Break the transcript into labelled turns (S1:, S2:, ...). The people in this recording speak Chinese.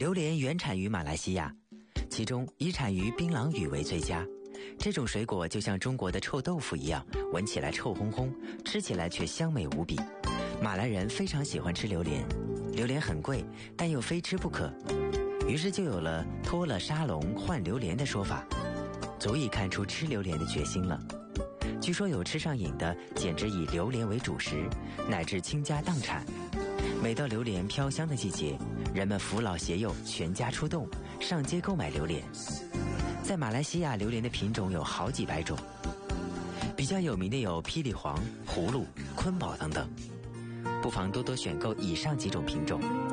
S1: 榴莲原产于马来西亚，其中以产于槟榔屿为最佳。这种水果就像中国的臭豆腐一样，闻起来臭烘烘，吃起来却香美无比。马来人非常喜欢吃榴莲，榴莲很贵，但又非吃不可，于是就有了脱了沙龙换榴莲的说法，足以看出吃榴莲的决心了。据说有吃上瘾的，简直以榴莲为主食，乃至倾家荡产。每到榴莲飘香的季节，人们扶老携幼，全家出动，上街购买榴莲。在马来西亚，榴莲的品种有好几百种，比较有名的有霹雳黄、葫芦、坤宝等等，不妨多多选购以上几种品种，